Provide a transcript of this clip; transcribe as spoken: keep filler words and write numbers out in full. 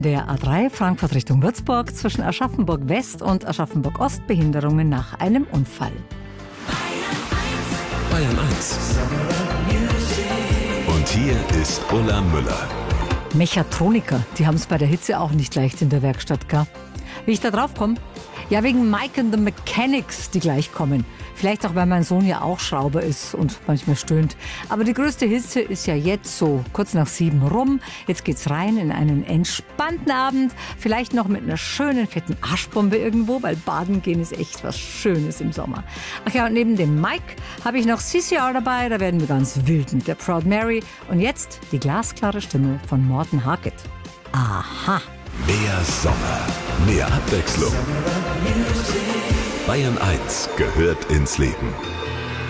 Der A drei Frankfurt Richtung Würzburg zwischen Aschaffenburg West und Aschaffenburg Ost Behinderungen nach einem Unfall. Bayern eins. Und hier ist Ulla Müller. Mechatroniker, die haben es bei der Hitze auch nicht leicht in der Werkstatt, gell? Wie ich da drauf komme? Ja, wegen Mike and the Mechanics, die gleich kommen. Vielleicht auch, weil mein Sohn ja auch Schrauber ist und manchmal stöhnt. Aber die größte Hitze ist ja jetzt so kurz nach sieben rum. Jetzt geht's rein in einen entspannten Abend. Vielleicht noch mit einer schönen, fetten Arschbombe irgendwo, weil baden gehen ist echt was Schönes im Sommer. Ach ja, und neben dem Mike habe ich noch C C R dabei. Da werden wir ganz wild mit der Proud Mary. Und jetzt die glasklare Stimme von Morten Harket. Aha. Mehr Sommer, mehr Abwechslung. Bayern eins gehört ins Leben.